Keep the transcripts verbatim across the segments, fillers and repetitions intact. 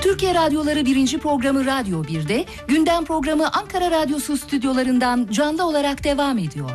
Türkiye Radyoları birinci programı Radyo bir'de, gündem programı Ankara Radyosu stüdyolarından canlı olarak devam ediyor.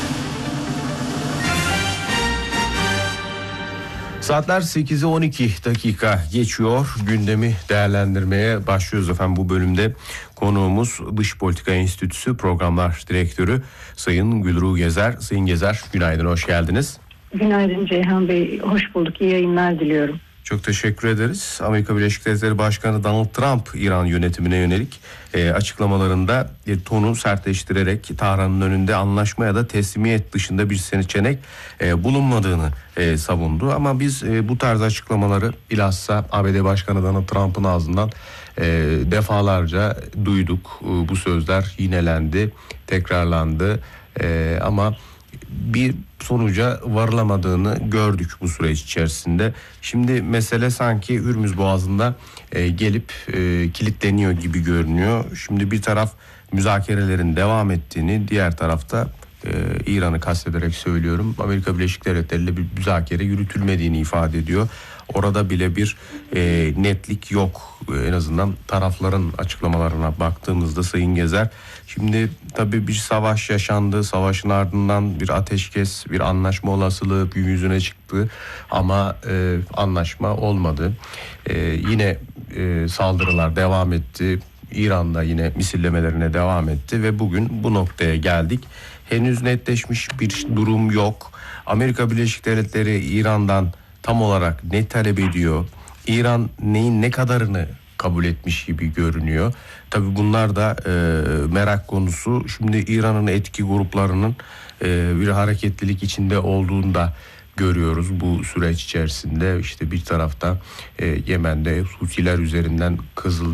Saatler sekize on iki dakika geçiyor. Gündemi değerlendirmeye başlıyoruz efendim. Bu bölümde konuğumuz Dış Politika Enstitüsü Programlar Direktörü Sayın Gülru Gezer. Sayın Gezer, günaydın, hoş geldiniz. Günaydın Ceyhan Bey, hoş bulduk. İyi yayınlar diliyorum. Çok teşekkür ederiz. Amerika Birleşik Devletleri Başkanı Donald Trump, İran yönetimine yönelik e, açıklamalarında e, tonu sertleştirerek Tahran'ın önünde anlaşma ya da teslimiyet dışında bir seçenek e, bulunmadığını e, savundu. Ama biz e, bu tarz açıklamaları bilhassa A B D Başkanı Donald Trump'ın ağzından e, defalarca duyduk. E, bu sözler yinelendi, tekrarlandı e, ama bir sonuca varılamadığını gördük bu süreç içerisinde. Şimdi mesele sanki Hürmüz Boğazı'nda e, gelip e, kilitleniyor gibi görünüyor. Şimdi bir taraf müzakerelerin devam ettiğini, diğer tarafta e, İran'ı kastederek söylüyorum, Amerika Birleşik Devletleri ile bir müzakere yürütülmediğini ifade ediyor. Orada bile bir e, netlik yok. En azından tarafların açıklamalarına baktığımızda Sayın Gezer. Şimdi tabii bir savaş yaşandı. Savaşın ardından bir ateşkes, bir anlaşma olasılığı gün yüzüne çıktı. Ama e, anlaşma olmadı. E, yine e, saldırılar devam etti. İran'da yine misillemelerine devam etti ve bugün bu noktaya geldik. Henüz netleşmiş bir durum yok. Amerika Birleşik Devletleri İran'dan tam olarak ne talep ediyor? İran neyin ne kadarını kabul etmiş gibi görünüyor. Tabii bunlar da e, merak konusu. Şimdi İran'ın etki gruplarının e, bir hareketlilik içinde olduğunu da görüyoruz bu süreç içerisinde. İşte bir tarafta e, Yemen'de Hutiler üzerinden Kızıl